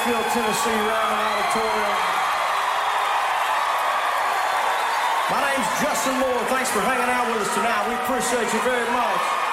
Nashville, Tennessee, Ryman Auditorium. My name's Justin Moore. Thanks for hanging out with us tonight. We appreciate you very much.